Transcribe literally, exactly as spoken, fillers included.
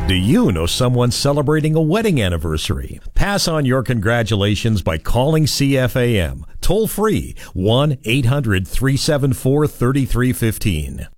Do you know someone celebrating a wedding anniversary? Pass on your congratulations by calling C F A M. Toll free one eight hundred three seven four three three one five.